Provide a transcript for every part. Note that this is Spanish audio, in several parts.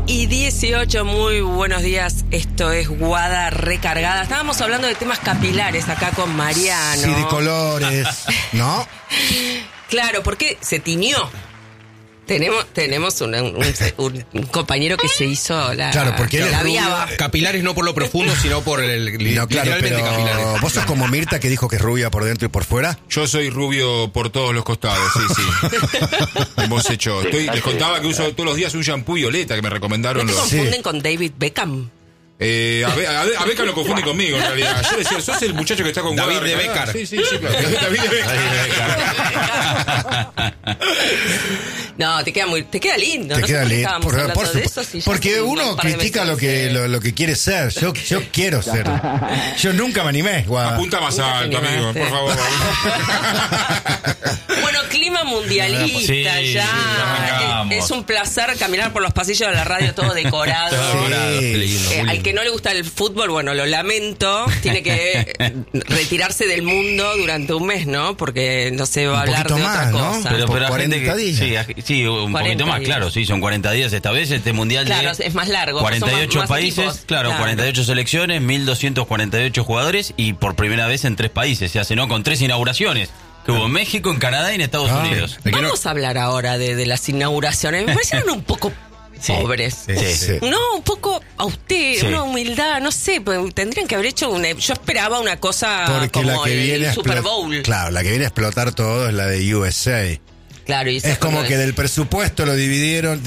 9:18, muy buenos días. Esto es Guada Recargada. Estábamos hablando de temas capilares acá con Mariano. Sí, de colores, ¿no? Claro, porque se tiñó. Tenemos un compañero que se hizo la, claro, porque la viaba. Capilares no por lo profundo, sino por el no, claro, literalmente pero capilares. ¿Vos sos como Mirta que dijo que es rubia por dentro y por fuera? Yo soy rubio por todos los costados, sí. Hemos hecho. Les contaba que uso todos los días un shampoo violeta que me recomendaron. ¿No te los... confunden con David Beckham? A Beca lo confunde conmigo, en realidad. Yo decía, sos el muchacho que está con David Guada de Recargada. Becar. Sí, claro. David de Becar. No, te queda lindo. Te no queda sé por qué lindo. estábamos hablando de eso. Si Porque ya uno un par de critica meses lo que quiere ser. Yo quiero ser. Yo nunca me animé, Guada. Apunta más alto, amigo, por favor. Bueno, clima mundialista Sí, ya. Es un placer caminar por los pasillos de la radio todo decorado. Sí. Al que no le gusta el fútbol, bueno, lo lamento. Tiene que retirarse del mundo durante un mes, ¿no? Porque no se va a hablar de poquito otra más, ¿no? cosa. Pero por hay 40 gente que, días. Sí, un 40 poquito más, días. claro, sí, son 40 días esta vez, este mundial Claro, de es más largo. 48 son más países, equipos. claro, 48 selecciones, 1.248 jugadores y por primera vez en 3 países, se hace, ¿no? Con 3 inauguraciones, que hubo en México, en Canadá y en Estados Unidos. Vamos a hablar ahora de las inauguraciones. Me parecieron un poco pobres. Sí. No, un poco austeros, Sí. una humildad, no sé, pues, tendrían que haber hecho yo esperaba una cosa Porque como la que viene el a Super explotar. Bowl. Claro, la que viene a explotar todo es la de USA. Claro, y eso Es como cuando que del presupuesto lo dieron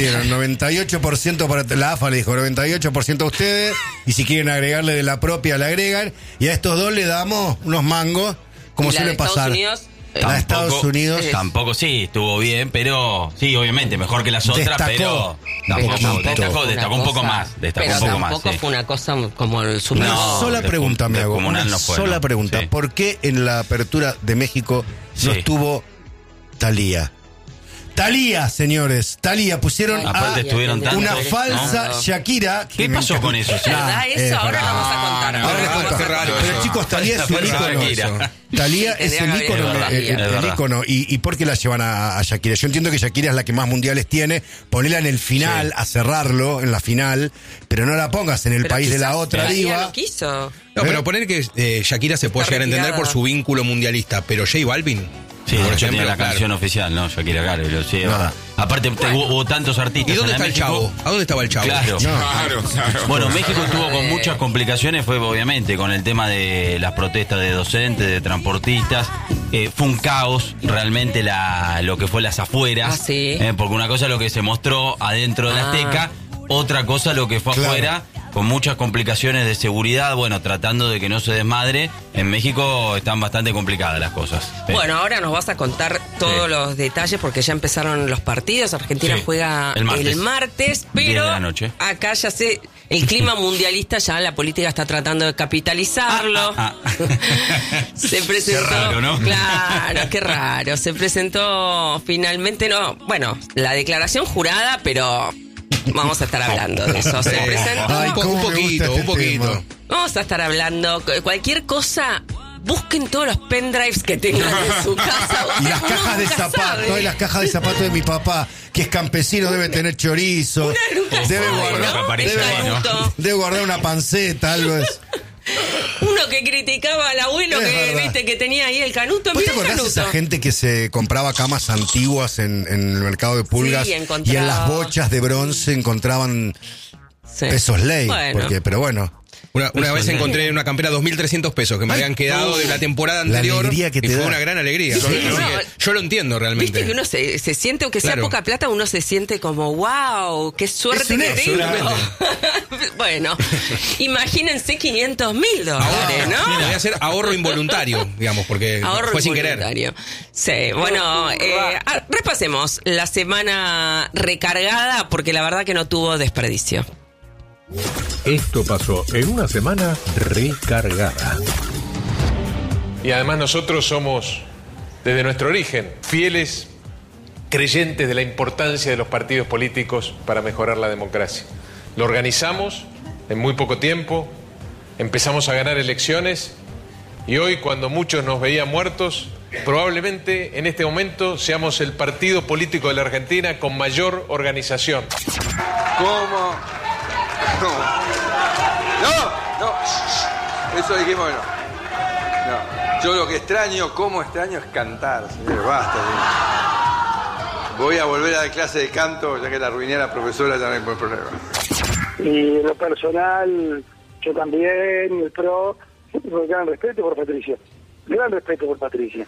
98% para la AFA, le dijo 98% a ustedes, y si quieren agregarle de la propia le agregan, y a estos dos le damos unos mangos, como y la de suele Estados pasar. Unidos, La de Estados Unidos Tampoco, sí, estuvo bien, pero sí, obviamente, mejor que las otras, Destacó. pero destacó un poco más. Destacó pero un poco más. tampoco Sí. fue una cosa como el Super Una Bowl. sola pregunta me hago. descomunal Una no fue, sola ¿no? pregunta. Sí. ¿Por qué en la apertura de México no Sí. estuvo Thalía? Thalía, señores. Thalía, pusieron Aparte estuvieron tanto, una ¿no? falsa Shakira. ¿Qué pasó con eso? Sí. ¿Verdad eso? Ahora lo vamos a contar. Ahora les cuento. Qué raro Pero eso. chicos, Thalía es un Falsa ícono. Shakira. Thalía es Tendría el que ícono. haber sido Thalía. Es El verdad. ícono. ¿Y por qué la llevan a Shakira? Yo entiendo que Shakira es la que más mundiales tiene. Ponela en el final, a cerrarlo en la final. Pero no la pongas en el Pero país de la quizás otra Thalía diva. no quiso. No, pero poner que Shakira se puede Está llegar a entender retirada. por su vínculo mundialista, pero J Balvin, Sí, por yo ejemplo, tenía la claro. canción oficial, ¿no? Shakira, claro. Sí, No. verdad. Aparte, hubo tantos artistas. ¿Y dónde en está el México. chavo? ¿A dónde estaba el chavo? Claro. Claro. Bueno, México estuvo con muchas complicaciones, fue obviamente con el tema de las protestas de docentes, de transportistas. Fue un caos realmente lo que fue las afueras. Ah, sí. Porque una cosa es lo que se mostró adentro de la Azteca, otra cosa lo que fue Claro. afuera, con muchas complicaciones de seguridad, bueno, tratando de que no se desmadre. En México están bastante complicadas las cosas. Bueno, ahora nos vas a contar todos los detalles porque ya empezaron los partidos. Argentina Sí, juega el martes. el martes, 10 de pero la noche. acá ya sé, el clima mundialista ya la política está tratando de capitalizarlo. Se presentó. Qué raro, ¿no? Claro, qué raro. Se presentó finalmente, la declaración jurada, pero vamos a estar hablando de eso. Se presentó. Ay, Un cómo me poquito, gusta un poquito. tema. Vamos a estar hablando. Cualquier cosa, busquen todos los pendrives que tengan en su casa. Y las Uno cajas de nunca zapatos, sabe. y las cajas de zapatos de mi papá, que es campesino, debe tener chorizo, debe ¿no? guardar una panceta, algo es. Uno que criticaba al abuelo Es que verdad. viste que tenía ahí el canuto. ¿Vos te Mirá el acordás de canuto. esa gente que se compraba camas antiguas en el mercado de pulgas Sí, y encontraba. en las bochas de bronce encontraban Sí. pesos ley? Bueno. Pero bueno, Una vez encontré una campera 2.300 pesos que me habían quedado de la temporada La anterior alegría que y te fue da. una gran alegría. Sí, Yo lo entiendo realmente. Viste que uno se siente, aunque sea Claro. poca plata, uno se siente como, wow, qué suerte Es un que éxito, tengo. realmente. Bueno, imagínense $500,000, ¿no? Voy a hacer ahorro involuntario, digamos, porque Ahorro fue sin querer. involuntario. Sí, bueno, repasemos la semana recargada porque la verdad que no tuvo desperdicio. Esto pasó en una semana recargada. Y además nosotros somos, desde nuestro origen, fieles creyentes de la importancia de los partidos políticos para mejorar la democracia. Lo organizamos en muy poco tiempo, empezamos a ganar elecciones y hoy, cuando muchos nos veían muertos, probablemente en este momento seamos el partido político de la Argentina con mayor organización. ¿Cómo? No. Eso dijimos que no. Yo lo que extraño, como extraño, es cantar, señor. Basta, señor. Voy a volver a dar clase de canto, ya que la arruiné a la profesora, ya no hay problema. Y en lo personal, yo también, el PRO, gran respeto por Patricia. Gran respeto por Patricia.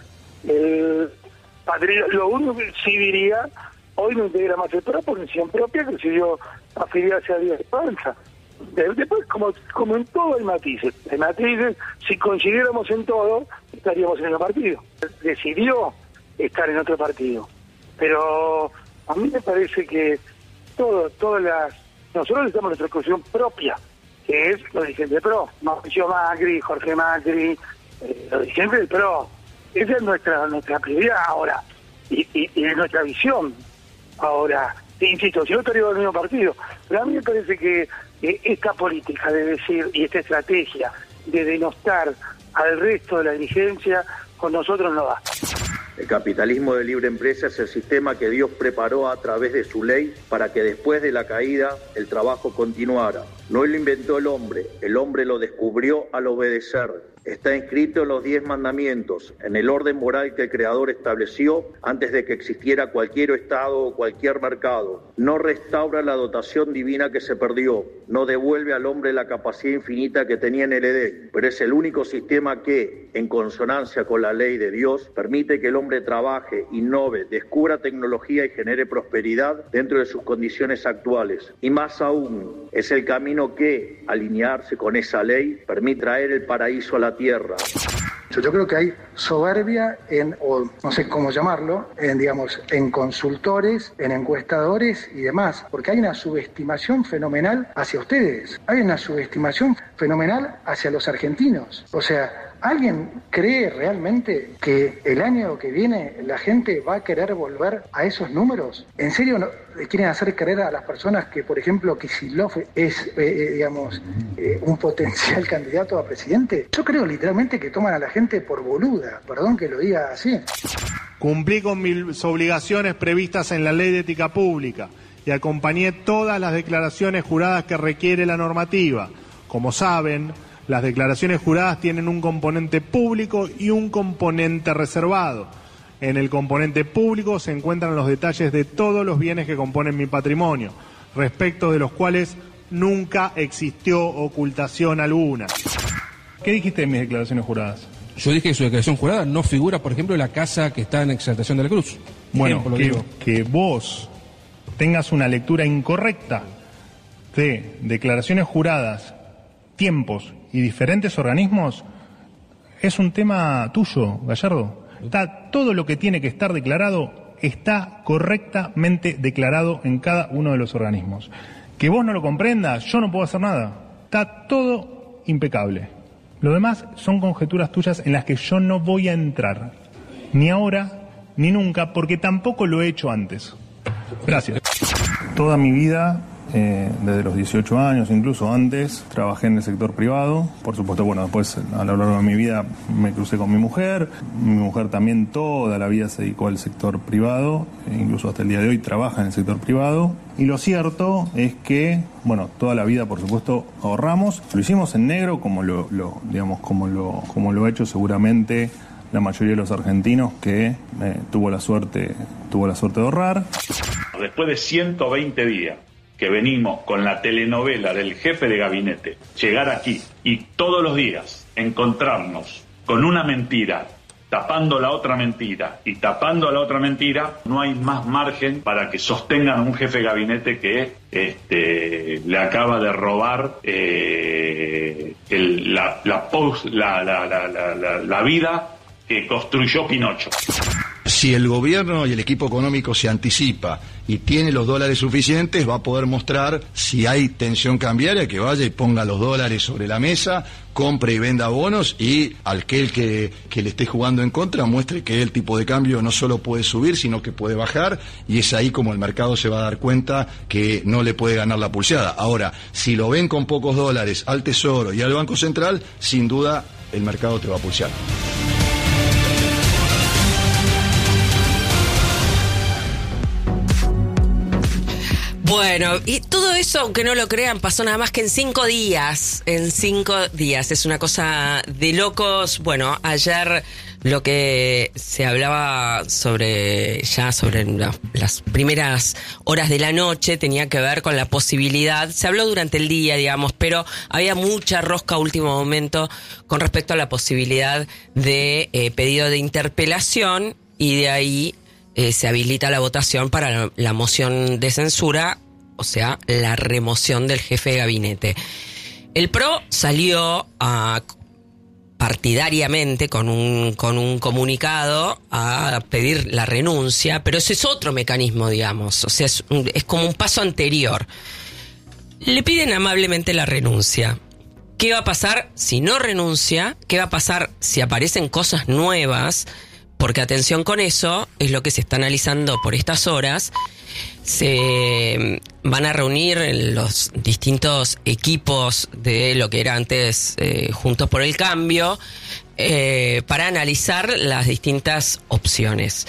Lo único que sí diría, hoy no integra más el PRO por decisión propia, que decidió afiliarse a Díaz Esperanza. Después, como en todo hay matices. Hay matices, si coincidiéramos en todo, estaríamos en el partido. Decidió estar en otro partido. Pero a mí me parece que nosotros estamos en nuestra construcción propia, que es los dirigentes del PRO, Mauricio Macri, Jorge Macri, los dirigentes del PRO. Esa es nuestra prioridad ahora, y es nuestra visión. Ahora, insisto, si no estaríamos en el mismo partido, pero a mí me parece que esta política de decir, y esta estrategia de denostar al resto de la dirigencia, con nosotros no va. El capitalismo de libre empresa es el sistema que Dios preparó a través de su ley para que después de la caída el trabajo continuara. No lo inventó el hombre lo descubrió al obedecer. Está inscrito en los 10 mandamientos, en el orden moral que el Creador estableció antes de que existiera cualquier Estado o cualquier mercado. No restaura la dotación divina que se perdió, no devuelve al hombre la capacidad infinita que tenía en el Edén, pero es el único sistema que, en consonancia con la ley de Dios, permite que el hombre trabaje, innove, descubra tecnología y genere prosperidad dentro de sus condiciones actuales. Y más aún, es el camino que, alinearse con esa ley, permite traer el paraíso a la tierra. Yo creo que hay soberbia o no sé cómo llamarlo, en consultores, en encuestadores y demás, porque hay una subestimación fenomenal hacia ustedes, hay una subestimación fenomenal hacia los argentinos. O sea, ¿alguien cree realmente que el año que viene la gente va a querer volver a esos números? ¿En serio quieren hacer creer a las personas que, por ejemplo, Kicillof es, un potencial candidato a presidente? Yo creo literalmente que toman a la gente por boluda, perdón que lo diga así. Cumplí con mis obligaciones previstas en la Ley de Ética Pública y acompañé todas las declaraciones juradas que requiere la normativa. Como saben, las declaraciones juradas tienen un componente público y un componente reservado. En el componente público se encuentran los detalles de todos los bienes que componen mi patrimonio, respecto de los cuales nunca existió ocultación alguna. ¿Qué dijiste en mis declaraciones juradas? Yo dije que su declaración jurada no figura, por ejemplo, la casa que está en Exaltación de la Cruz. Bueno, que vos tengas una lectura incorrecta de declaraciones juradas, tiempos y diferentes organismos, es un tema tuyo, Gallardo. Todo lo que tiene que estar declarado está correctamente declarado en cada uno de los organismos. Que vos no lo comprendas, yo no puedo hacer nada. Está todo impecable. Lo demás son conjeturas tuyas en las que yo no voy a entrar. Ni ahora, ni nunca, porque tampoco lo he hecho antes. Gracias. Toda mi vida, desde los 18 años, incluso antes, trabajé en el sector privado. Por supuesto, después a lo largo de mi vida me crucé con mi mujer. Mi mujer también toda la vida se dedicó al sector privado, incluso hasta el día de hoy trabaja en el sector privado. Y lo cierto es que, toda la vida, por supuesto, ahorramos. Lo hicimos en negro, como lo ha hecho seguramente la mayoría de los argentinos que tuvo la suerte de ahorrar. Después de 120 días que venimos con la telenovela del jefe de gabinete, llegar aquí y todos los días encontrarnos con una mentira, tapando la otra mentira y tapando la otra mentira, no hay más margen para que sostengan a un jefe de gabinete que le acaba de robar la vida que construyó Pinocho. Si el gobierno y el equipo económico se anticipa y tiene los dólares suficientes, va a poder mostrar si hay tensión cambiaria, que vaya y ponga los dólares sobre la mesa, compre y venda bonos, y aquel que le esté jugando en contra muestre que el tipo de cambio no solo puede subir, sino que puede bajar, y es ahí como el mercado se va a dar cuenta que no le puede ganar la pulseada. Ahora, si lo ven con pocos dólares al Tesoro y al Banco Central, sin duda el mercado te va a pulsear. Bueno, y todo eso, aunque no lo crean, pasó nada más que en 5 días. En 5 días. Es una cosa de locos. Bueno, ayer lo que se hablaba sobre las primeras horas de la noche tenía que ver con la posibilidad, se habló durante el día, digamos, pero había mucha rosca a último momento con respecto a la posibilidad de pedido de interpelación, y de ahí se habilita la votación para la moción de censura, o sea, la remoción del jefe de gabinete. El PRO salió partidariamente con un comunicado a pedir la renuncia, pero ese es otro mecanismo, digamos, o sea, es como un paso anterior. Le piden amablemente la renuncia. ¿Qué va a pasar si no renuncia? ¿Qué va a pasar si aparecen cosas nuevas? Porque atención con eso, es lo que se está analizando por estas horas. Se van a reunir los distintos equipos de lo que era antes Juntos por el Cambio para analizar las distintas opciones.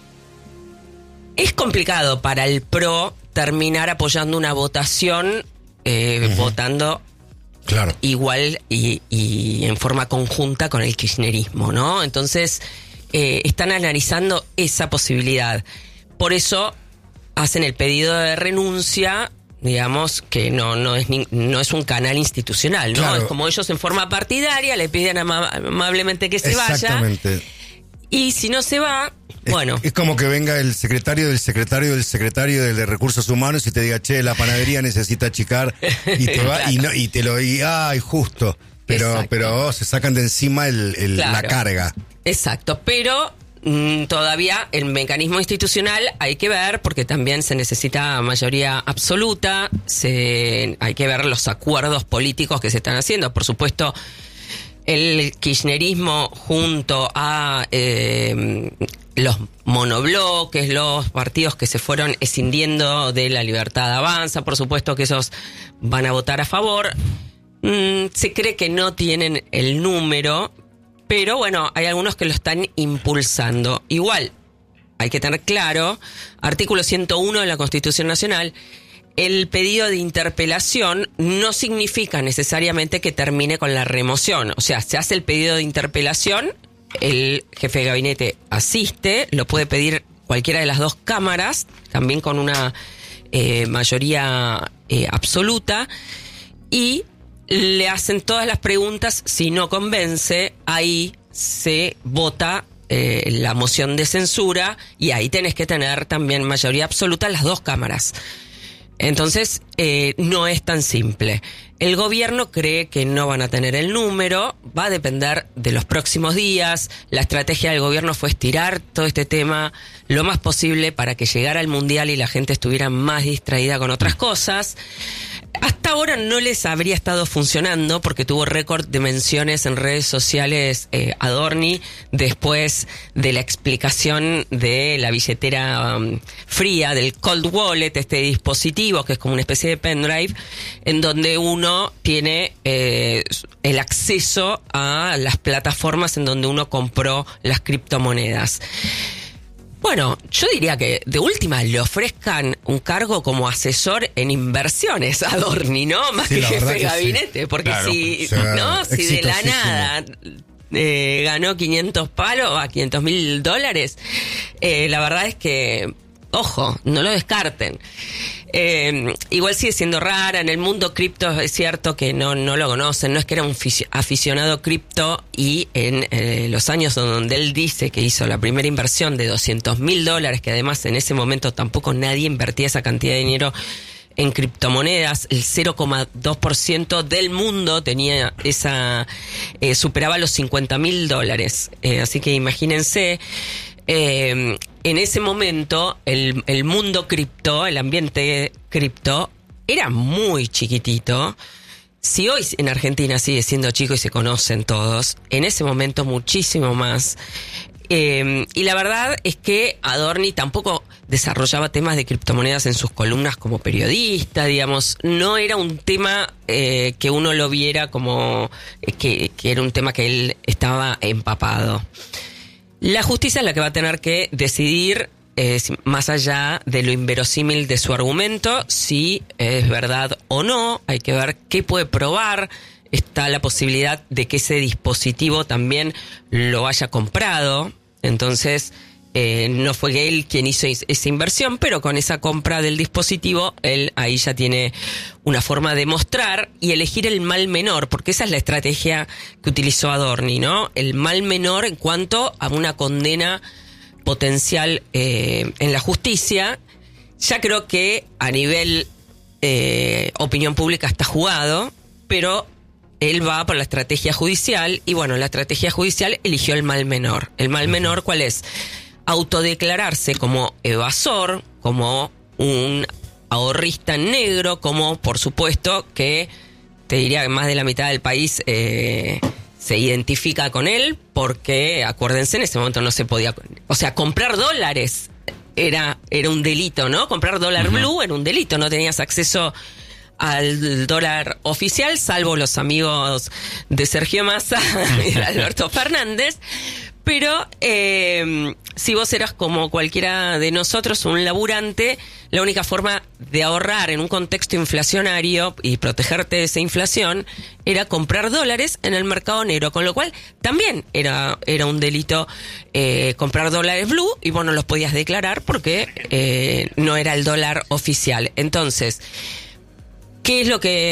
Es complicado para el PRO terminar apoyando una votación votando claro, igual y en forma conjunta con el kirchnerismo, ¿no? Entonces están analizando esa posibilidad. Por eso hacen el pedido de renuncia, digamos, que no es un canal institucional, ¿no? Claro. Es como ellos en forma partidaria le piden amablemente que se vaya. Exactamente. Y si no se va, bueno. Es como que venga el secretario de Recursos Humanos y te diga, che, la panadería necesita achicar, y te va, claro, y te lo diga, ay, justo. Pero se sacan de encima claro, la carga. Exacto, pero todavía el mecanismo institucional hay que ver, porque también se necesita mayoría absoluta, hay que ver los acuerdos políticos que se están haciendo. Por supuesto, el kirchnerismo junto a los monobloques, los partidos que se fueron escindiendo de La Libertad Avanza, por supuesto que esos van a votar a favor. Se cree que no tienen el número, pero bueno, hay algunos que lo están impulsando. Igual, hay que tener claro, artículo 101 de la Constitución Nacional, el pedido de interpelación no significa necesariamente que termine con la remoción. O sea, se hace el pedido de interpelación, el jefe de gabinete asiste, lo puede pedir cualquiera de las dos cámaras, también con una mayoría absoluta, y le hacen todas las preguntas. Si no convence, ahí se vota la moción de censura, y ahí tenés que tener también mayoría absoluta en las dos cámaras. Entonces, no es tan simple. El gobierno cree que no van a tener el número, va a depender de los próximos días. La estrategia del gobierno fue estirar todo este tema lo más posible para que llegara el Mundial y la gente estuviera más distraída con otras cosas. Hasta ahora no les habría estado funcionando porque tuvo récord de menciones en redes sociales Adorni después de la explicación de la billetera fría, del cold wallet, este dispositivo que es como una especie de pendrive en donde uno tiene el acceso a las plataformas en donde uno compró las criptomonedas. Bueno, yo diría que de última le ofrezcan un cargo como asesor en inversiones a Adorni, ¿no? Más que jefe de gabinete, sí. Porque claro, si de la nada ganó 500 palos a $500,000, la verdad es que, ojo, no lo descarten. Igual sigue siendo rara. En el mundo cripto es cierto que no lo conocen, no es que era un aficionado cripto, y en los años donde él dice que hizo la primera inversión de $200,000, que además en ese momento tampoco nadie invertía esa cantidad de dinero en criptomonedas, el 0,2% del mundo tenía superaba los $50,000, así que imagínense. En ese momento el mundo cripto, el ambiente cripto era muy chiquitito. Si hoy en Argentina sigue siendo chico y se conocen todos, en ese momento muchísimo más. Y la verdad es que Adorni tampoco desarrollaba temas de criptomonedas en sus columnas como periodista, digamos. No era un tema que uno lo viera como que era un tema que él estaba empapado. La justicia es la que va a tener que decidir más allá de lo inverosímil de su argumento, si es verdad o no, hay que ver qué puede probar. Está la posibilidad de que ese dispositivo también lo haya comprado, entonces no fue él quien hizo esa inversión, pero con esa compra del dispositivo, él ahí ya tiene una forma de mostrar y elegir el mal menor, porque esa es la estrategia que utilizó Adorni, ¿no? El mal menor en cuanto a una condena potencial en la justicia. Ya creo que a nivel opinión pública está jugado, pero él va por la estrategia judicial y bueno, la estrategia judicial eligió el mal menor. ¿El mal menor cuál es? Autodeclararse como evasor, como un ahorrista negro, como por supuesto que te diría que más de la mitad del país se identifica con él, porque acuérdense, en ese momento no se podía, o sea, comprar dólares era un delito, ¿no? Comprar dólar blue era un delito, no tenías acceso al dólar oficial, salvo los amigos de Sergio Massa y de Alberto Fernández. Pero si vos eras como cualquiera de nosotros, un laburante, la única forma de ahorrar en un contexto inflacionario y protegerte de esa inflación era comprar dólares en el mercado negro, con lo cual también era un delito comprar dólares blue y vos no los podías declarar porque no era el dólar oficial. Entonces, ¿qué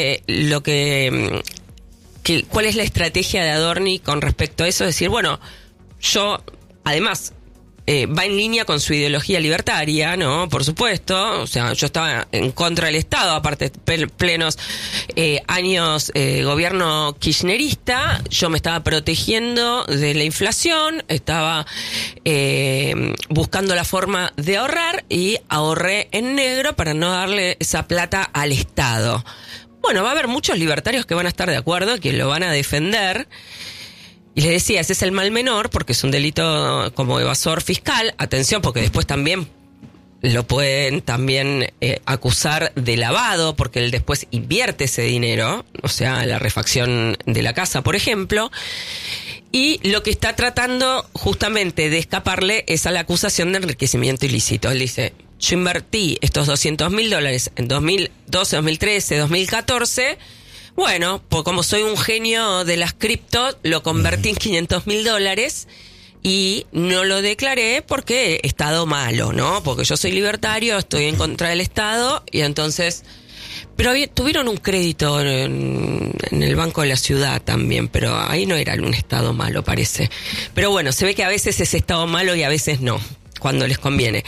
es cuál es la estrategia de Adorni con respecto a eso? Es decir, bueno, yo, además, va en línea con su ideología libertaria, ¿no? Por supuesto, o sea, yo estaba en contra del Estado, aparte plenos años gobierno kirchnerista, yo me estaba protegiendo de la inflación, estaba buscando la forma de ahorrar y ahorré en negro para no darle esa plata al Estado. Bueno, va a haber muchos libertarios que van a estar de acuerdo, que lo van a defender. Y les decía, ese es el mal menor porque es un delito como evasor fiscal. Atención, porque después también lo pueden también acusar de lavado, porque él después invierte ese dinero, o sea, la refacción de la casa, por ejemplo. Y lo que está tratando justamente de escaparle es a la acusación de enriquecimiento ilícito. Él dice, yo invertí estos $200.000 en 2012, 2013, 2014... Bueno, pues como soy un genio de las cripto, lo convertí en $500.000 y no lo declaré porque Estado malo, ¿no? Porque yo soy libertario, estoy en contra del Estado y entonces... Pero tuvieron un crédito en el Banco de la Ciudad también, pero ahí no era un Estado malo, parece. Pero bueno, se ve que a veces es Estado malo y a veces no, cuando les conviene.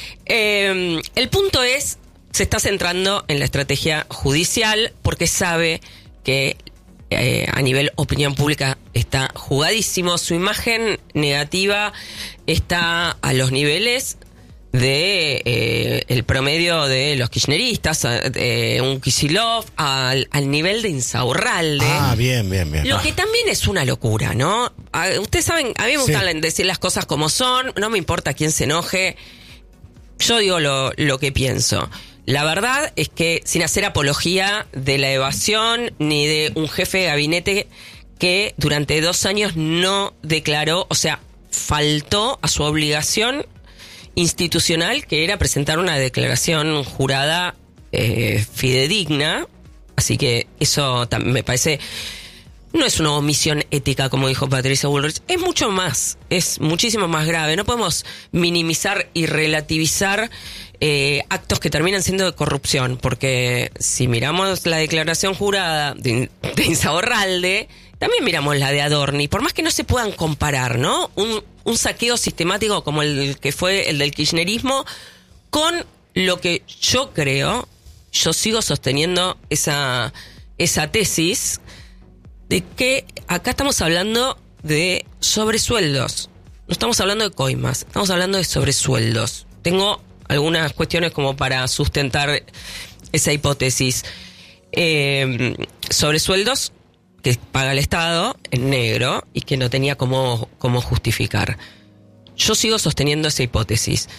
El punto es, se está centrando en la estrategia judicial porque sabe que a nivel opinión pública está jugadísimo. Su imagen negativa está a los niveles de el promedio de los kirchneristas, un Kicillof, al nivel de Insaurralde. Ah, bien. Lo que también es una locura, ¿no? Ustedes saben, a mí me gusta decir las cosas como son, no me importa quién se enoje, yo digo lo que pienso. La verdad es que sin hacer apología de la evasión ni de un jefe de gabinete que durante 2 años no declaró, o sea, faltó a su obligación institucional, que era presentar una declaración jurada fidedigna. Así que eso me parece... No es una omisión ética, como dijo Patricia Bullrich, es mucho más, es muchísimo más grave. No podemos minimizar y relativizar actos que terminan siendo de corrupción, porque si miramos la declaración jurada de Insaurralde, también miramos la de Adorni, por más que no se puedan comparar, ¿no? Un saqueo sistemático como el que fue el del kirchnerismo, con lo que yo creo, yo sigo sosteniendo esa tesis, de que acá estamos hablando de sobresueldos. No estamos hablando de coimas, estamos hablando de sobresueldos. Tengo algunas cuestiones como para sustentar esa hipótesis. Sobresueldos que paga el Estado en negro y que no tenía cómo justificar. Yo sigo sosteniendo esa hipótesis.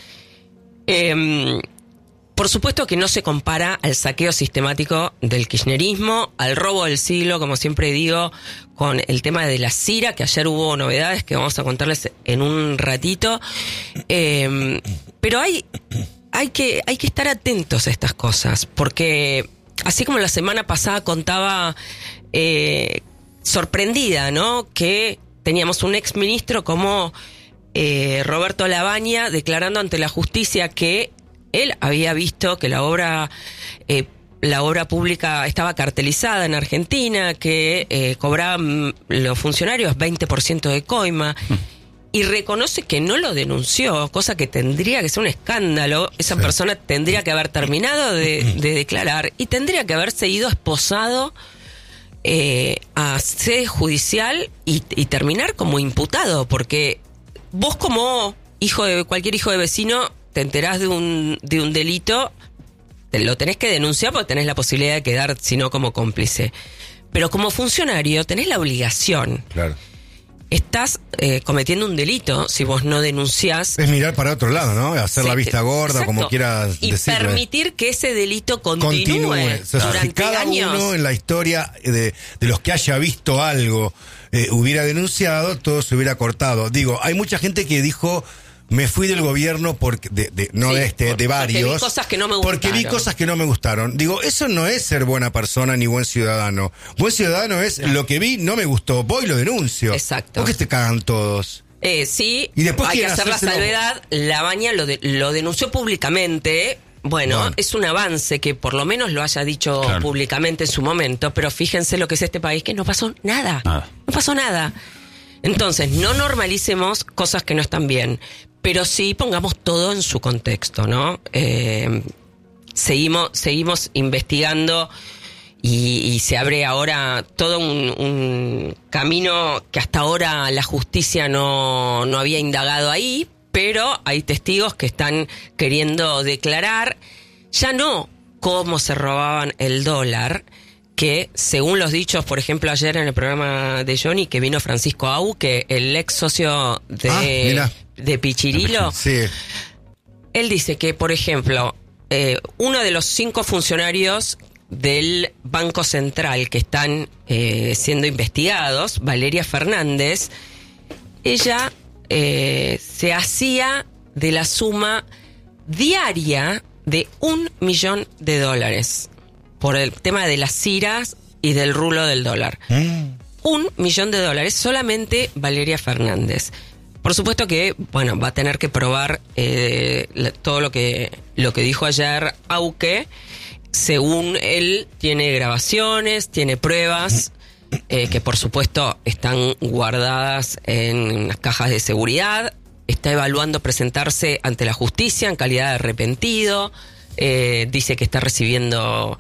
Por supuesto que no se compara al saqueo sistemático del kirchnerismo, al robo del siglo, como siempre digo, con el tema de la CIRA, que ayer hubo novedades que vamos a contarles en un ratito. Pero hay que estar atentos a estas cosas, porque así como la semana pasada contaba, sorprendida, ¿no?, que teníamos un exministro como Roberto Lavagna declarando ante la justicia que él había visto que la obra pública estaba cartelizada en Argentina, que cobraban los funcionarios 20% de coima, y reconoce que no lo denunció, cosa que tendría que ser un escándalo. Esa persona tendría que haber terminado de declarar y tendría que haberse ido esposado a sede judicial y terminar como imputado, porque vos como cualquier hijo de vecino te enterás de un delito, lo tenés que denunciar porque tenés la posibilidad de quedar, si no, como cómplice. Pero como funcionario tenés la obligación. Claro. Estás cometiendo un delito si vos no denunciás. Es mirar para otro lado, ¿no? Hacer la vista gorda, como quieras y decirlo. Y permitir que ese delito continúe. O sea, durante si cada años. uno en la historia de los que haya visto algo hubiera denunciado, todo se hubiera cortado. Digo, hay mucha gente que dijo... Me fui del gobierno porque de varios. Porque vi cosas que no me gustaron. Porque vi cosas que no me gustaron. Digo, eso no es ser buena persona ni buen ciudadano. Buen ciudadano es lo que vi, no me gustó, voy y lo denuncio. Exacto. ¿Por qué te cagan todos? Sí, y después hay que hacer la salvedad. Lavagna lo denunció públicamente. Bueno, es un avance que por lo menos lo haya dicho públicamente en su momento, pero fíjense lo que es este país, que no pasó nada. No pasó nada. Entonces, no normalicemos cosas que no están bien, pero sí pongamos todo en su contexto, ¿no? Seguimos investigando y se abre ahora todo un camino que hasta ahora la justicia no había indagado ahí, pero hay testigos que están queriendo declarar ya no cómo se robaban el dólar, que según los dichos, por ejemplo, ayer en el programa de Johnny, que vino Francisco Auque, el ex socio de Pichirilo, él dice que, por ejemplo, uno de los 5 funcionarios del Banco Central que están siendo investigados, Valeria Fernández, ella se hacía de la suma diaria de $1 millón por el tema de las ciras y del rulo del dólar. $1 millón solamente Valeria Fernández. Por supuesto que, bueno, va a tener que probar todo lo que dijo ayer Auque. Según él, tiene grabaciones, tiene pruebas, que por supuesto están guardadas en las cajas de seguridad. Está evaluando presentarse ante la justicia en calidad de arrepentido. Dice que está recibiendo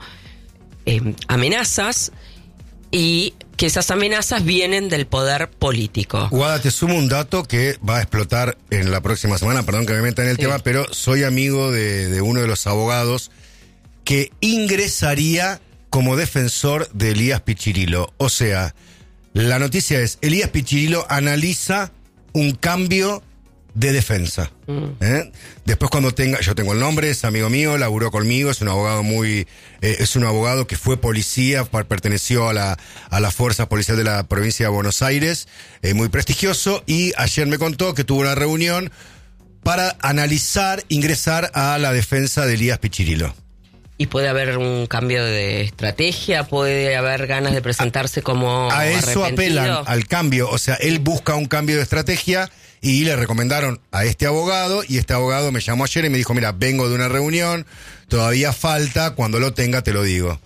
amenazas y que esas amenazas vienen del poder político. Guada, te sumo un dato que va a explotar en la próxima semana, perdón que me meta en el tema, pero soy amigo de uno de los abogados que ingresaría como defensor de Elías Pichirilo. O sea, la noticia es, Elías Pichirilo analiza un cambio de defensa. Después cuando yo tengo el nombre, es amigo mío, laburó conmigo, es un abogado es un abogado que fue policía, perteneció a la fuerza policial de la provincia de Buenos Aires, muy prestigioso, y ayer me contó que tuvo una reunión para ingresar a la defensa de Elías Pichirilo. ¿Y puede haber un cambio de estrategia? ¿Puede haber ganas de presentarse como a eso arrepentido? Apelan, al cambio. O sea, él busca un cambio de estrategia y le recomendaron a este abogado, y este abogado me llamó ayer y me dijo, mira, vengo de una reunión, todavía falta, cuando lo tenga te lo digo.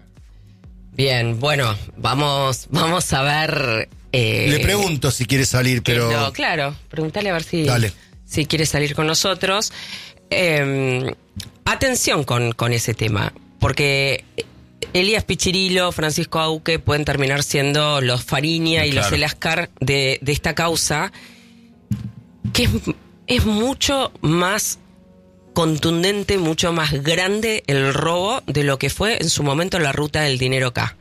Bien, bueno, vamos a ver... Le pregunto si quiere salir, pero... No, claro, preguntale a ver si quiere salir con nosotros. Atención con ese tema, porque Elías Pichirilo, Francisco Auque pueden terminar siendo los Fariña y los Elascar de esta causa, que es mucho más contundente, mucho más grande el robo de lo que fue en su momento la ruta del dinero acá.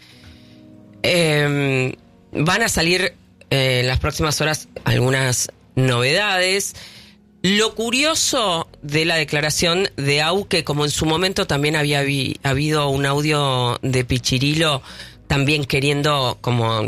Van a salir en las próximas horas algunas novedades. Lo curioso de la declaración de Auque, como en su momento también había habido un audio de Pichirilo también queriendo como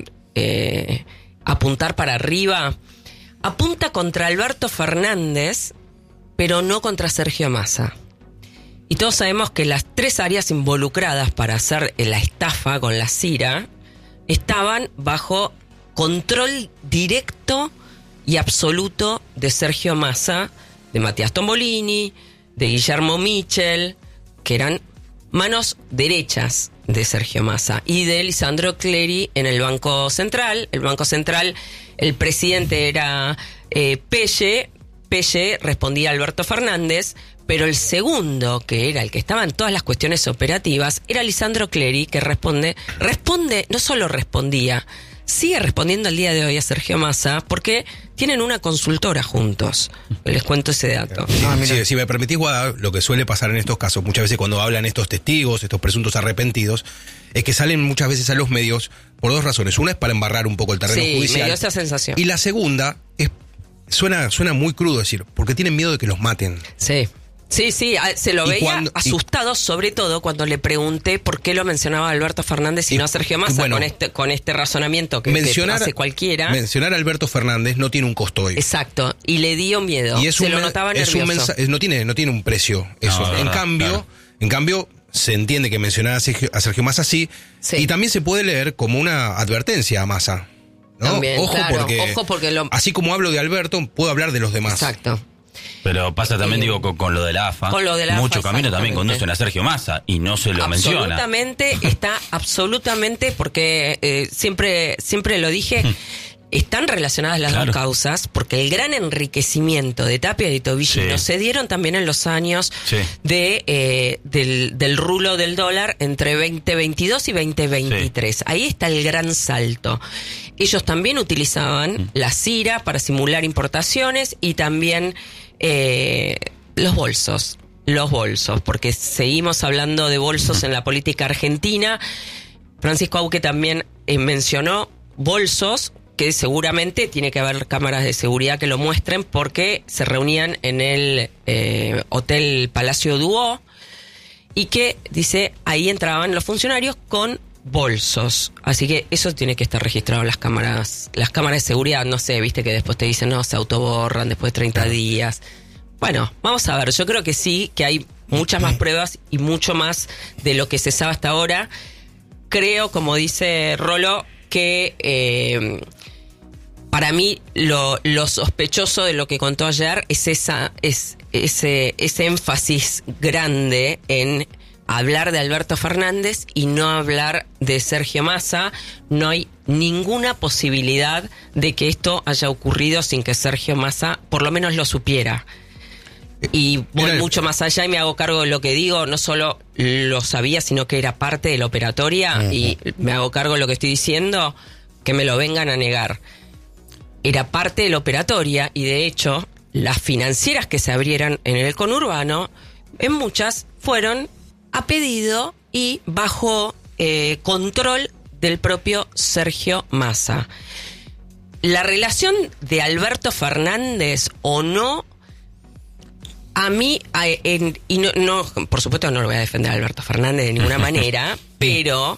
apuntar para arriba, apunta contra Alberto Fernández pero no contra Sergio Massa. Y todos sabemos que las 3 áreas involucradas para hacer la estafa con la CIRA estaban bajo control directo y absoluto de Sergio Massa, de Matías Tombolini, de Guillermo Michel, que eran manos derechas de Sergio Massa, y de Lisandro Clery en el Banco Central. El Banco Central, el presidente era Pelle respondía a Alberto Fernández, pero el segundo, que era el que estaba en todas las cuestiones operativas, era Lisandro Clery, que responde, no solo respondía, sigue respondiendo al día de hoy a Sergio Massa, porque tienen una consultora juntos. Les cuento ese dato. Si me permitís, Guada, lo que suele pasar en estos casos, muchas veces cuando hablan estos testigos, estos presuntos arrepentidos, es que salen muchas veces a los medios por 2 razones. Una es para embarrar un poco el terreno judicial. Sí, me dio esa sensación. Y la segunda es, suena muy crudo decir, porque tienen miedo de que los maten. Sí. Sí, se lo veía asustado, sobre todo cuando le pregunté por qué lo mencionaba Alberto Fernández y no a Sergio Massa, bueno, con este razonamiento que hace cualquiera. Mencionar a Alberto Fernández no tiene un costo hoy. Exacto, y le dio miedo, y se lo notaba nervioso. No tiene un precio eso. No, en cambio, se entiende que mencionar a Sergio Massa sí, y también se puede leer como una advertencia a Massa, ¿no? También, ojo porque así como hablo de Alberto, puedo hablar de los demás. Exacto. Pero pasa también, con lo de la AFA. Con lo de la mucho AFA, camino también conducen a Sergio Massa y no se lo menciona. Absolutamente, porque siempre lo dije, están relacionadas las dos causas, porque el gran enriquecimiento de Tapia y Tobillino se dieron también en los años del rulo del dólar entre 2022 y 2023. Ahí está el gran salto. Ellos también utilizaban la CIRA para simular importaciones y también los bolsos, porque seguimos hablando de bolsos en la política argentina. Francisco Auque también mencionó bolsos, que seguramente tiene que haber cámaras de seguridad que lo muestren, porque se reunían en el Hotel Palacio Duo, y que dice, ahí entraban los funcionarios con bolsos. Así que eso tiene que estar registrado en las cámaras de seguridad. No sé, viste que después te dicen, no, se autoborran después de 30 días. Bueno, vamos a ver. Yo creo que sí, que hay muchas más pruebas y mucho más de lo que se sabe hasta ahora. Creo, como dice Rolo, que para mí lo sospechoso de lo que contó ayer es ese énfasis grande en hablar de Alberto Fernández y no hablar de Sergio Massa. No hay ninguna posibilidad de que esto haya ocurrido sin que Sergio Massa por lo menos lo supiera. Y voy mucho más allá y me hago cargo de lo que digo. No solo lo sabía, sino que era parte de la operatoria. Y me hago cargo de lo que estoy diciendo, que me lo vengan a negar. Era parte de la operatoria, y de hecho las financieras que se abrieran en el conurbano, en muchas fueron a pedido y bajo control del propio Sergio Massa. La relación de Alberto Fernández o no, a mí, y no, por supuesto no lo voy a defender a Alberto Fernández de ninguna manera, pero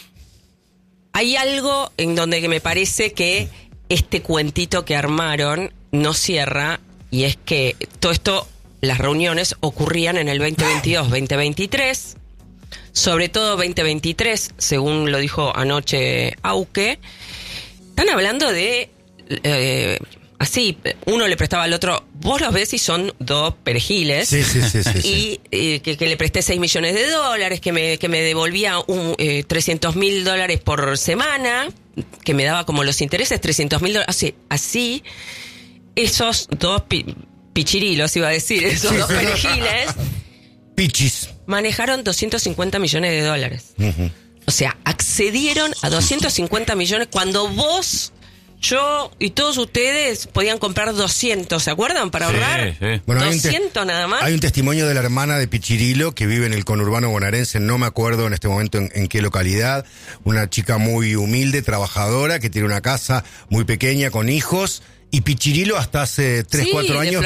hay algo en donde que me parece que este cuentito que armaron no cierra, y es que todo esto, las reuniones ocurrían en el 2022, 2023, sobre todo 2023, según lo dijo anoche Auque. Están hablando de, así, uno le prestaba al otro, vos los ves y son 2 perejiles. Sí. Y que le presté $6 millones, que me devolvía $300.000 por semana, que me daba como los intereses, $300.000, así, esos 2 pichirilos, iba a decir, esos 2 perejiles, pichis, manejaron $250 millones. O sea, accedieron a 250 millones cuando vos, yo y todos ustedes podían comprar 200, ¿se acuerdan? Para ahorrar. Sí. Bueno, 200 nada más. Hay un testimonio de la hermana de Pichirilo que vive en el conurbano bonaerense, no me acuerdo en este momento en qué localidad, una chica muy humilde, trabajadora, que tiene una casa muy pequeña con hijos. Y Pichirilo hasta hace 3-4 años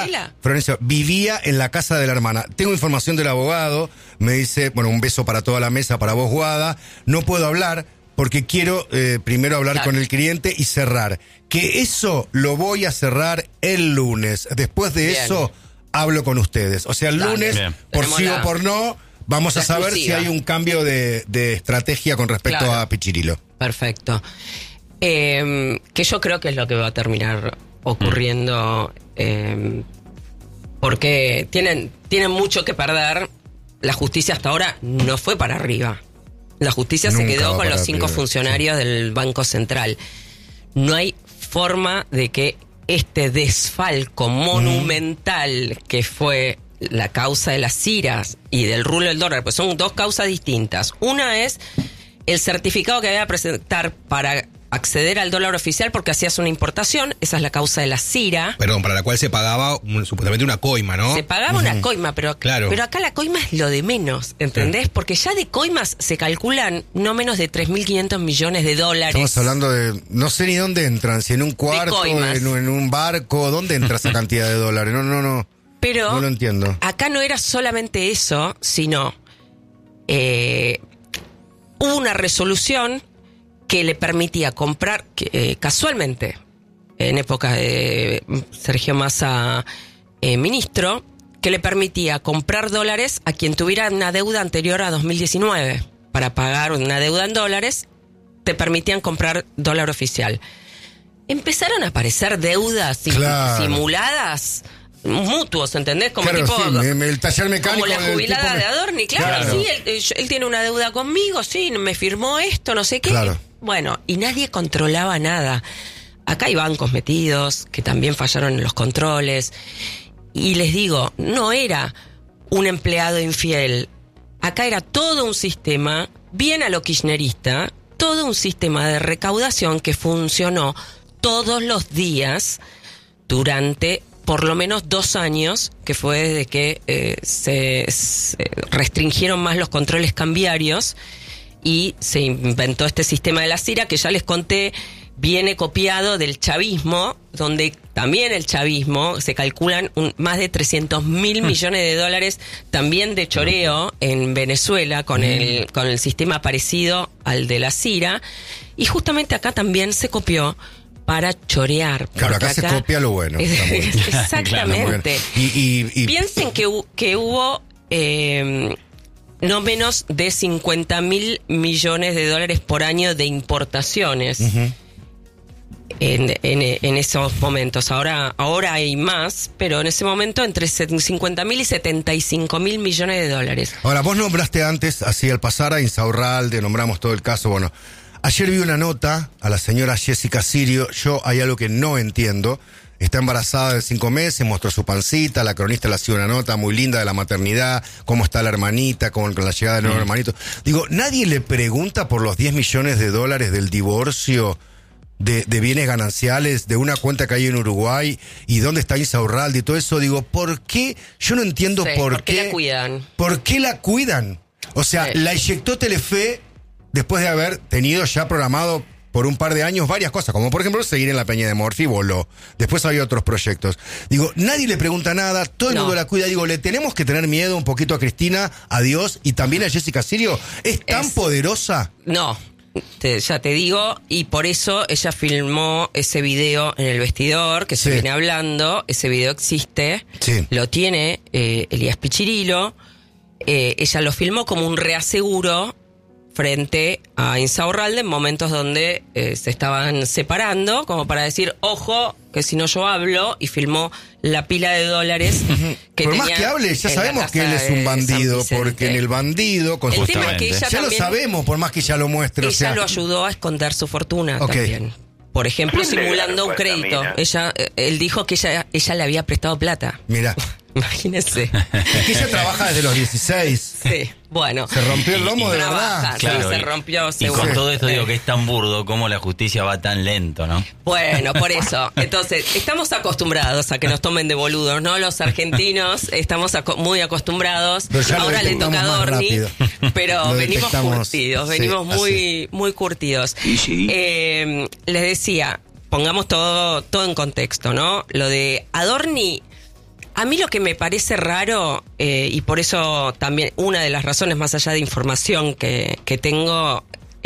vivía en la casa de la hermana. Tengo información del abogado, me dice, bueno, un beso para toda la mesa, para vos, Guada. No puedo hablar porque quiero primero hablar con el cliente y cerrar. Que eso lo voy a cerrar el lunes. Después de eso hablo con ustedes. O sea, el lunes, por sí o por no, vamos a saber si hay un cambio de estrategia con respecto a Pichirilo. Perfecto. Que yo creo que es lo que va a terminar ocurriendo, porque tienen mucho que perder. La justicia hasta ahora no fue para arriba. La justicia se quedó con los 5 funcionarios del Banco Central. No hay forma de que este desfalco monumental que fue la causa de las IRAs y del rulo del dólar, pues son 2 causas distintas. Una es el certificado que había que presentar para acceder al dólar oficial porque hacías una importación, esa es la causa de la CIRA. Perdón, para la cual se pagaba supuestamente una coima, ¿no? Se pagaba una coima, pero acá la coima es lo de menos, ¿entendés? Sí. Porque ya de coimas se calculan no menos de 3.500 millones de dólares. Estamos hablando de, no sé ni dónde entran, si en un cuarto, en un barco, ¿dónde entra esa cantidad de dólares? No. Pero no lo entiendo. Acá no era solamente eso, sino hubo una resolución que le permitía comprar, casualmente, en época de Sergio Massa ministro, que le permitía comprar dólares a quien tuviera una deuda anterior a 2019. Para pagar una deuda en dólares, te permitían comprar dólar oficial. Empezaron a aparecer deudas simuladas, mutuos, ¿entendés? Como tipo el taller mecánico, como la jubilada de Adorni, sí, él tiene una deuda conmigo, sí, me firmó esto, no sé qué. Bueno, y nadie controlaba nada. Acá hay bancos metidos que también fallaron en los controles. Y les digo, no era un empleado infiel. Acá era todo un sistema, bien a lo kirchnerista, todo un sistema de recaudación que funcionó todos los días durante por lo menos 2 años, que fue desde que se restringieron más los controles cambiarios y se inventó este sistema de la CIRA, que ya les conté, viene copiado del chavismo, donde también el chavismo se calculan más de 300.000 millones de dólares también de choreo en Venezuela con el sistema parecido al de la CIRA, y justamente acá también se copió para chorear. Claro, acá se copia lo bueno. Exactamente. Y piensen que hubo no menos de 50.000 millones de dólares por año de importaciones en esos momentos. Ahora hay más, pero en ese momento entre 50.000 y 75.000 millones de dólares. Ahora, vos nombraste antes, así al pasar a Insaurralde, nombramos todo el caso, bueno. Ayer vi una nota a la señora Jessica Sirio. Yo hay algo que no entiendo. Está embarazada de 5 meses, mostró su pancita, la cronista le ha sido una nota muy linda de la maternidad, cómo está la hermanita, con la llegada del nuevo hermanito. Digo, nadie le pregunta por los 10 millones de dólares del divorcio de bienes gananciales de una cuenta que hay en Uruguay y dónde está Insaurralde y todo eso. Digo, ¿por qué? Yo no entiendo por qué la cuidan. ¿Por qué la cuidan? O sea, la inyectó Telefe después de haber tenido ya programado por un par de años varias cosas, como por ejemplo seguir en la Peña de Morfi, voló. Después había otros proyectos. Digo, nadie le pregunta nada, todo el mundo la cuida. Digo, le tenemos que tener miedo un poquito a Cristina, a Dios y también a Jessica Sirio. ¿Es tan poderosa? No, ya te digo, y por eso ella filmó ese video en El Vestidor, que se viene hablando. Ese video existe, lo tiene Elías Pichirilo. Ella lo filmó como un reaseguro frente a Insaurralde en momentos donde se estaban separando, como para decir, ojo, que si no yo hablo, y filmó la pila de dólares que por tenía. Más que hable, ya sabemos que él es un bandido, porque en el bandido, con el tema es que ella ya lo sabemos, por más que ella lo muestre. Ella lo ayudó a esconder su fortuna también. Por ejemplo, simulando un crédito. Él dijo que ella le había prestado plata. Mirá. Imagínense. Es que ella trabaja desde los 16. Sí, bueno. Se rompió el lomo de verdad. Claro, se rompió. Y con todo esto digo que es tan burdo como la justicia va tan lento, ¿no? Bueno, por eso. Entonces, estamos acostumbrados a que nos tomen de boludos, ¿no? Los argentinos estamos muy acostumbrados. Ahora le toca a Adorni, pero venimos curtidos, venimos muy curtidos. Les decía, pongamos todo en contexto, ¿no? Lo de Adorni. A mí lo que me parece raro, y por eso también una de las razones más allá de información que tengo,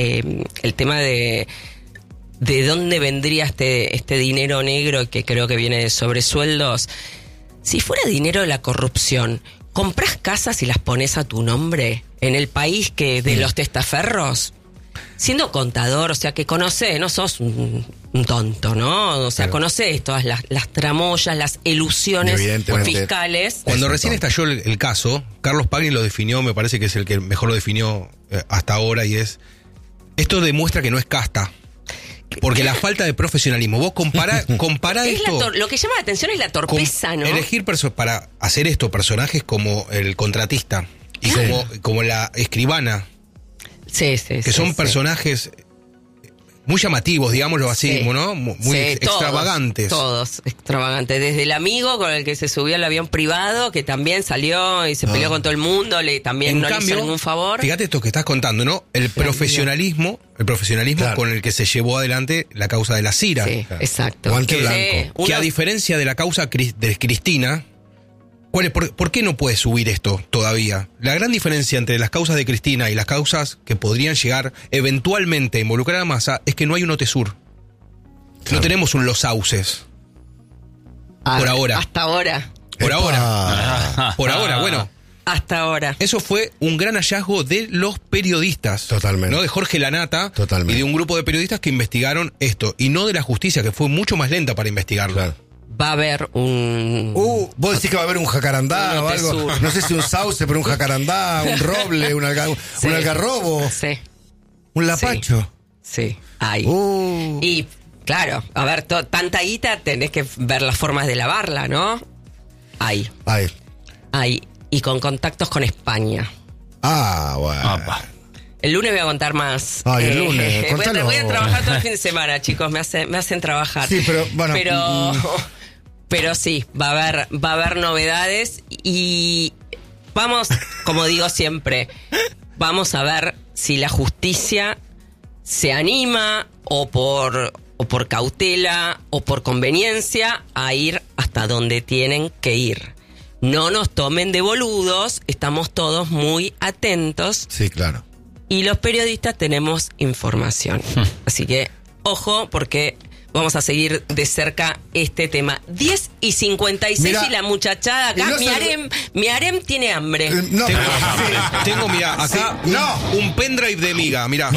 el tema de dónde vendría este dinero negro que creo que viene de sobresueldos. Si fuera dinero de la corrupción, ¿comprás casas y las pones a tu nombre en el país que de los testaferros? Siendo contador, o sea, que conocés, no sos un tonto, ¿no? O sea, conocés todas las tramoyas, las ilusiones fiscales. Cuando recién estalló el caso, Carlos Pagni lo definió, me parece que es el que mejor lo definió hasta ahora, y esto demuestra que no es casta. Porque la falta de profesionalismo. Vos compará esto. Lo que llama la atención es la torpeza, ¿no? Elegir para hacer esto personajes como el contratista y como la escribana. Sí, que son personajes muy llamativos, digámoslo así, ¿no? Muy extravagantes. Todos extravagantes. Desde el amigo con el que se subió al avión privado, que también salió y se peleó con todo el mundo, también no le hizo ningún favor. Fíjate esto que estás contando, ¿no? El profesionalismo con el que se llevó adelante la causa de la Cira. Sí, exacto. Guante blanco. Que a diferencia de la causa de Cristina, ¿por qué no puede subir esto todavía? La gran diferencia entre las causas de Cristina y las causas que podrían llegar eventualmente a involucrar a Massa es que no hay un OTESUR. No tenemos un Los Sauces. Por ahora. Hasta ahora. Por ahora, bueno. Hasta ahora. Eso fue un gran hallazgo de los periodistas. Totalmente. ¿No? De Jorge Lanata. Totalmente. Y de un grupo de periodistas que investigaron esto. Y no de la justicia, que fue mucho más lenta para investigarlo. Claro. Va a haber un... vos decís que va a haber un jacarandá o algo. No sé si un sauce, pero un jacarandá, un roble, un algarrobo. Sí. Un lapacho. Sí, hay. Y claro, a ver, tanta guita, tenés que ver las formas de lavarla, ¿no? Hay. Y con contactos con España. Bueno. El lunes voy a contar más. El lunes. Voy a trabajar todo el fin de semana, chicos. Me hacen trabajar. Sí, pero bueno. Pero sí, va a haber novedades y vamos, como digo siempre, vamos a ver si la justicia se anima o por cautela o por conveniencia a ir hasta donde tienen que ir. No nos tomen de boludos, estamos todos muy atentos. Sí, claro. Y los periodistas tenemos información. Así que, ojo, porque vamos a seguir de cerca este tema. 10:56 y la muchachada acá. Mi harem tiene hambre. Tengo, mira, acá un pendrive de miga, mira.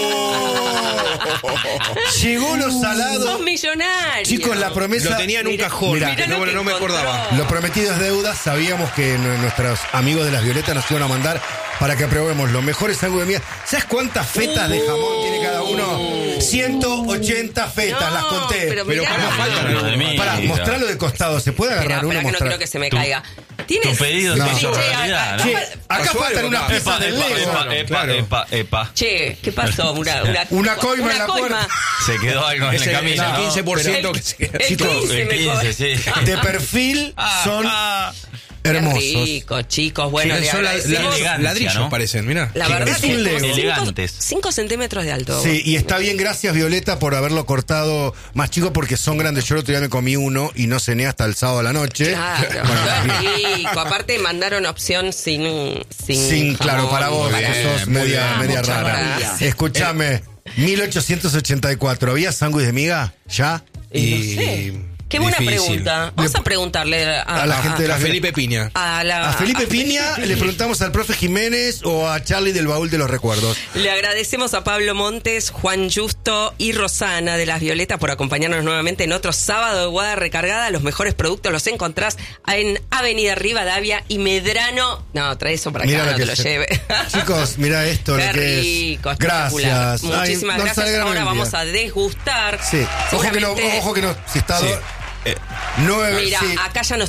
Llegó los salados. Sos millonario. Chicos, la promesa. Lo tenía en un cajón. No me acordaba. Lo prometido es deuda. Sabíamos que nuestros amigos de las Violetas nos iban a mandar para que aprobemos los mejores sándwiches de miga. ¿Sabes cuántas fetas de jamón tiene cada uno? 180 fetas, las conté. Pero ¿cómo faltan? Para mostrarlo de costado, ¿se puede agarrar uno? Que no quiero que se me caiga. Tu pedido No. hizo realidad, ¿no? Acá faltan unas piezas del Lego. Epa. Che, ¿qué pasó? Una coima en la puerta. Se quedó algo en el camino, ¿no? 15% que se queda. El 15, sí. De perfil son hermosos. Qué rico, chicos. Bueno, le son agradecemos. ladrillos, ¿no? parecen, mira. La verdad Es un Lego. Elegantes. 5 centímetros de alto. Sí, y está bien, gracias Violeta por haberlo cortado más chico porque son grandes. Yo el otro día me comí uno y no cené hasta el sábado a la noche. Claro, qué rico. Aparte mandaron opción sin claro, para vos, jamón. que sos media rara. gracias. Escúchame, 1884, ¿había sándwich de miga? ¿Ya? No sé. Qué buena pregunta. Vamos a preguntarle a la gente de la Felipe Piña. A Felipe Piña le preguntamos al profe Jiménez o a Charlie del Baúl de los Recuerdos. Le agradecemos a Pablo Montes, Juan Justo y Rosana de Las Violetas por acompañarnos nuevamente en otro sábado de Guada Recargada. Los mejores productos los encontrás en Avenida Rivadavia y Medrano. No, trae eso para acá, no te lo lleve. Chicos, mira esto. Qué lo que rico, es. Gracias. Muchísimas gracias. Ahora vamos a degustar. Sí. Ojo que no, si está... 9, mira, sí. acá ya nos